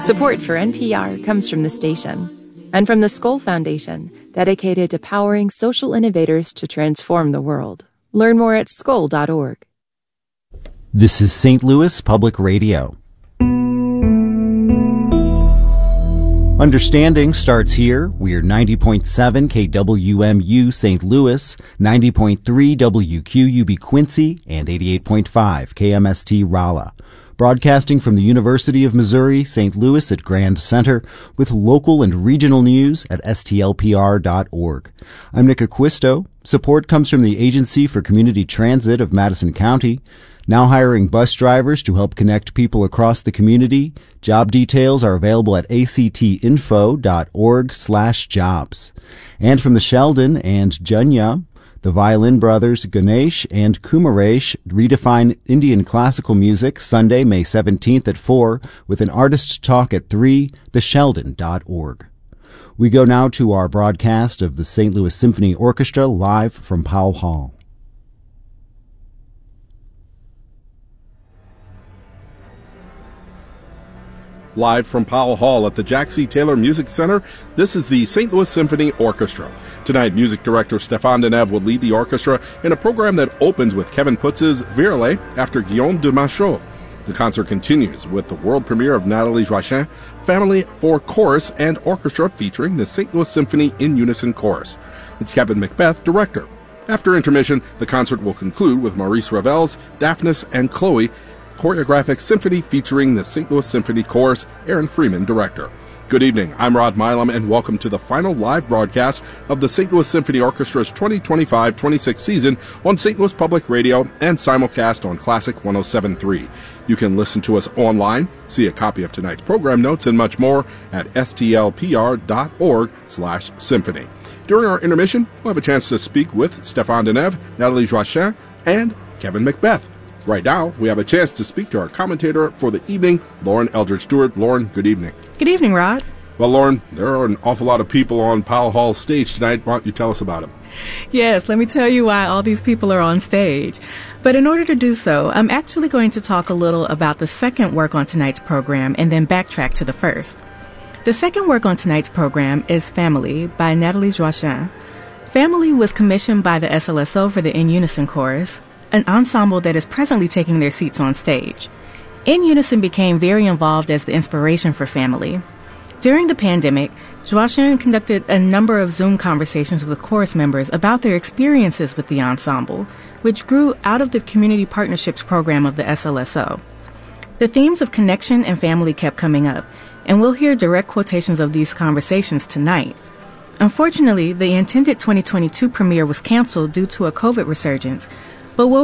Support for NPR comes from the station and from the Skoll Foundation, dedicated to powering social innovators to transform the world. Learn more at skoll.org. This is St. Louis Public Radio. Understanding starts here. We're 90.7 KWMU St. Louis, 90.3 WQUB Quincy, and 88.5 KMST Rolla. Broadcasting from the University of Missouri, St. Louis at Grand Center, with local and regional news at stlpr.org. I'm Nick Acquisto. Support comes from the Agency for Community Transit of Madison County, now hiring bus drivers to help connect people across the community. Job details are available at actinfo.org/jobs. And from the Sheldon and Junya, the Violin Brothers Ganesh and Kumaresh redefine Indian classical music Sunday, May 17th at 4 with an artist talk at 3, thesheldon.org. We go now to our broadcast of the St. Louis Symphony Orchestra live from Powell Hall. Live from Powell Hall at the Jack C. Taylor Music Center, this is the St. Louis Symphony Orchestra. Tonight, music director Stéphane Deneuve will lead the orchestra in a program that opens with Kevin Putz's Virelai after Guillaume de Machaut. The concert continues with the world premiere of Nathalie Joachim, Family for Chorus and Orchestra featuring the St. Louis Symphony in Unison Chorus. It's Kevin Macbeth, director. After intermission, the concert will conclude with Maurice Ravel's Daphnis and Chloe, choreographic symphony featuring the St. Louis Symphony Chorus, Aaron Freeman, director. Good evening, I'm Rod Milam, and welcome to the final live broadcast of the St. Louis Symphony Orchestra's 2025-26 season on St. Louis Public Radio and simulcast on Classic 107.3. You can listen to us online, see a copy of tonight's program notes, and much more at stlpr.org/symphony. During our intermission, we'll have a chance to speak with Stéphane Deneuve, Nathalie Joachim, and Kevin Macbeth. Right now, we have a chance to speak to our commentator for the evening, Lauren Eldridge Stewart. Lauren, good evening. Good evening, Rod. Well, Lauren, there are an awful lot of people on Powell Hall's stage tonight. Why don't you tell us about them? Yes, let me tell you why all these people are on stage. But in order to do so, I'm actually going to talk a little about the second work on tonight's program and then backtrack to the first. The second work on tonight's program is Family by Nathalie Joachim. Family was commissioned by the SLSO for the In Unison Chorus, an ensemble that is presently taking their seats on stage. In Unison became very involved as the inspiration for Family. During the pandemic, Joachim conducted a number of Zoom conversations with chorus members about their experiences with the ensemble, which grew out of the Community Partnerships program of the SLSO. The themes of connection and family kept coming up, and we'll hear direct quotations of these conversations tonight. Unfortunately, the intended 2022 premiere was canceled due to a COVID resurgence, but we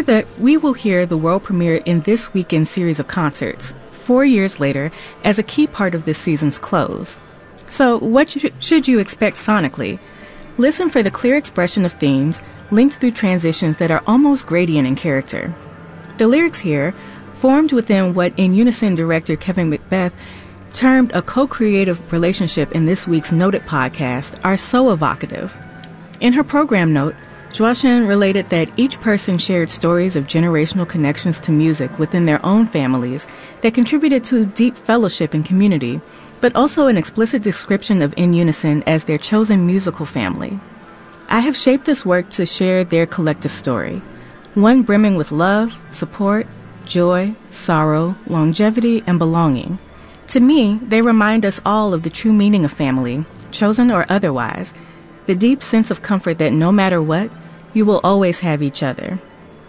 will hear the world premiere in this weekend's series of concerts, 4 years later, as a key part of this season's close. So what should you expect sonically? Listen for the clear expression of themes linked through transitions that are almost gradient in character. The lyrics here, formed within what In Unison director Kevin Macbeth termed a co-creative relationship in this week's Noted podcast, are so evocative. In her program note, Joachim related that each person shared stories of generational connections to music within their own families that contributed to deep fellowship and community, but also an explicit description of In Unison as their chosen musical family. I have shaped this work to share their collective story, one brimming with love, support, joy, sorrow, longevity, and belonging. To me, they remind us all of the true meaning of family, chosen or otherwise, the deep sense of comfort that no matter what, you will always have each other.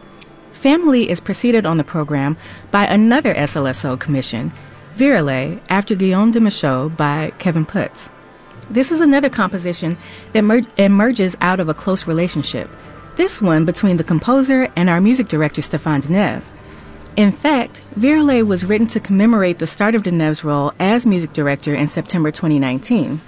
Family is preceded on the program by another SLSO commission, Virelai, after Guillaume de Machaut by Kevin Putz. This is another composition that emerges out of a close relationship, this one between the composer and our music director, Stéphane Deneuve. In fact, Virelai was written to commemorate the start of Deneuve's role as music director in September 2019.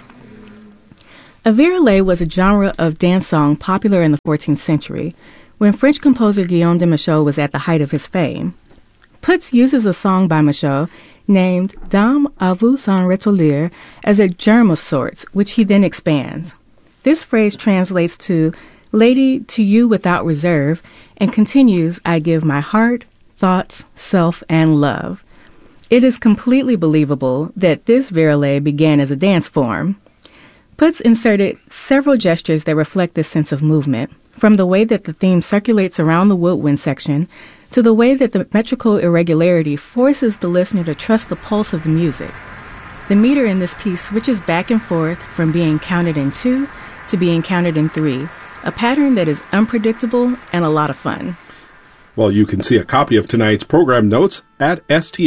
A virelai was a genre of dance song popular in the 14th century, when French composer Guillaume de Machaut was at the height of his fame. Putz uses a song by Machaut named Dame à vous sans retolir as a germ of sorts, which he then expands. This phrase translates to Lady, to you without reserve, and continues, I give my heart, thoughts, self, and love. It is completely believable that this virelai began as a dance form. Putz inserted several gestures that reflect this sense of movement, from the way that the theme circulates around the woodwind section to the way that the metrical irregularity forces the listener to trust the pulse of the music. The meter in this piece switches back and forth from being counted in 2 to being counted in 3, a pattern that is unpredictable and a lot of fun. Well, you can see a copy of tonight's program notes at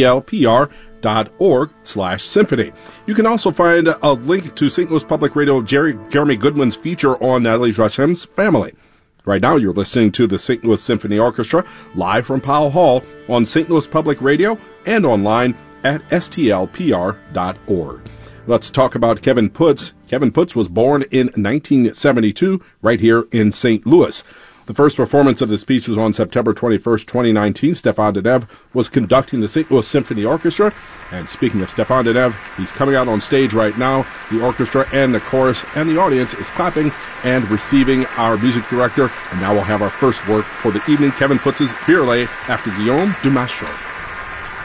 stlpr.org/symphony. You can also find a link to St. Louis Public Radio Jeremy Goodwin's feature on Natalie Joachim's family. Right now, you're listening to the St. Louis Symphony Orchestra live from Powell Hall on St. Louis Public Radio and online at stlpr.org. Let's talk about Kevin Putz. Kevin Putz was born in 1972 right here in St. Louis. The first performance of this piece was on September 21st, 2019. Stefan Deneve was conducting the St. Louis Symphony Orchestra. And speaking of Stefan Deneve, he's coming out on stage right now. The orchestra and the chorus and the audience is clapping and receiving our music director. And now we'll have our first work for the evening, Kevin Putz's Virelai after Guillaume Dumas Short.